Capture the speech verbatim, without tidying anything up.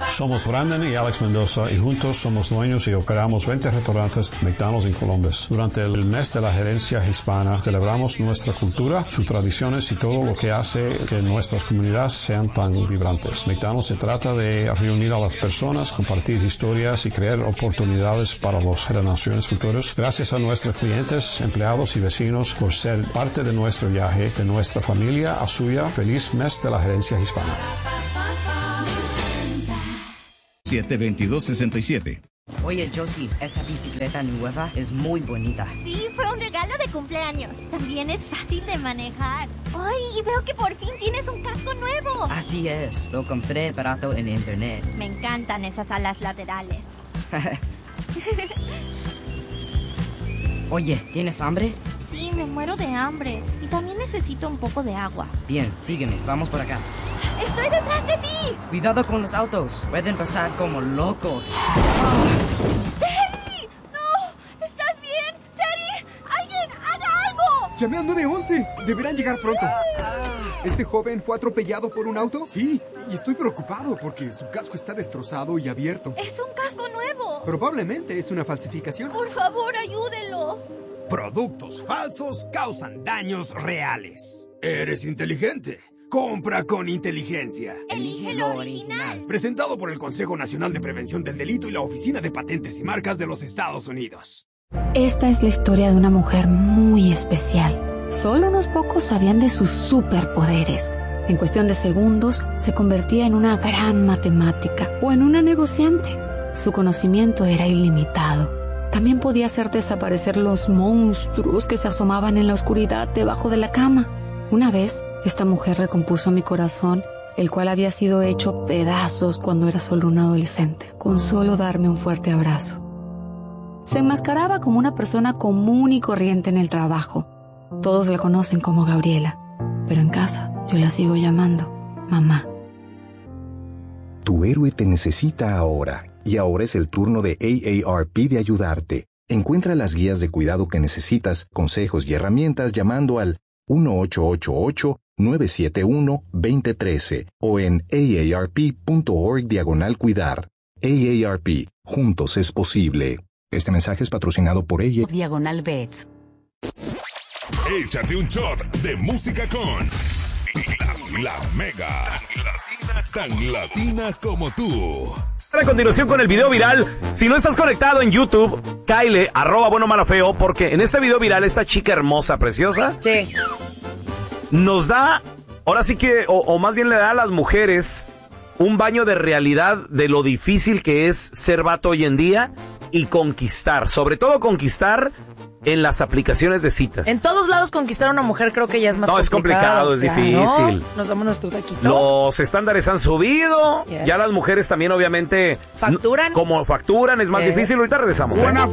Somos Brandon y Alex Mendoza y juntos somos dueños y operamos veinte restaurantes McDonald's en Colombia. Durante el mes de la gerencia hispana celebramos nuestra cultura, sus tradiciones y todo lo que hace que nuestras comunidades sean tan vibrantes. McDonald's se trata de reunir a las personas, compartir historias y crear oportunidades para las generaciones futuras. Gracias a nuestros clientes, empleados y vecinos por ser parte de nuestro viaje, de nuestra familia a suya. Feliz mes de la gerencia hispana. siete veintidós sesenta y siete. Oye, Josie, esa bicicleta nueva es muy bonita. Sí, fue un regalo de cumpleaños. También es fácil de manejar. Ay, y veo que por fin tienes un casco nuevo. Así es, lo compré barato en internet. Me encantan esas alas laterales. Oye, ¿tienes hambre? Sí, me muero de hambre. Y también necesito un poco de agua. Bien, sígueme, vamos por acá. ¡Estoy detrás de ti! Cuidado con los autos, pueden pasar como locos. ¡Teddy! ¡No! ¿Estás bien? ¡Teddy! ¡Alguien haga algo! Llamé al nueve once. Deberán llegar pronto. ¿Este joven fue atropellado por un auto? Sí, y estoy preocupado porque su casco está destrozado y abierto. ¡Es un casco nuevo! Probablemente es una falsificación. Por favor, ayúdenlo. Productos falsos causan daños reales. Eres inteligente. Compra con inteligencia. Elige lo original. Presentado por el Consejo Nacional de Prevención del Delito y la Oficina de Patentes y Marcas de los Estados Unidos. Esta es la historia de una mujer muy especial. Solo unos pocos sabían de sus superpoderes. En cuestión de segundos, se convertía en una gran matemática o en una negociante. Su conocimiento era ilimitado. También podía hacer desaparecer los monstruos que se asomaban en la oscuridad debajo de la cama. Una vez, esta mujer recompuso mi corazón, el cual había sido hecho pedazos cuando era solo un adolescente, con solo darme un fuerte abrazo. Se enmascaraba como una persona común y corriente en el trabajo. Todos la conocen como Gabriela, pero en casa yo la sigo llamando mamá. Tu héroe te necesita ahora, y ahora es el turno de A A R P de ayudarte. Encuentra las guías de cuidado que necesitas, consejos y herramientas llamando al uno ocho ocho ocho, nueve siete uno, dos cero uno tres o en aarp.org diagonal cuidar. A A R P, juntos es posible. Este mensaje es patrocinado por ella. Diagonal Bets. Échate un shot de música con La, la Mega. Tan latina como tú. A continuación con el video viral. Si no estás conectado en YouTube, cáele, arroba bueno malo feo, porque en este video viral esta chica hermosa, preciosa, sí, nos da, ahora sí que, o, o más bien le da a las mujeres un baño de realidad de lo difícil que es ser vato hoy en día y conquistar, sobre todo conquistar en las aplicaciones de citas. En todos lados conquistar a una mujer creo que ya es más no, complicado. No, es complicado, es claro. difícil. Nos damos nuestro taquito. Los estándares han subido. Yes. Ya las mujeres también, obviamente. ¿Facturan? Como facturan, es más yes. difícil. Ahorita regresamos. Buena